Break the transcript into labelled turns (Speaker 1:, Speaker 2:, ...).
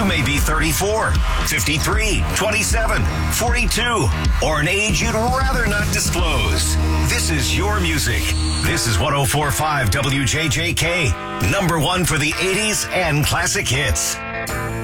Speaker 1: You may be 34, 53, 27, 42, or an age you'd rather not disclose. This is your music. This is 104.5 WJJK, number one for the 80s and classic hits.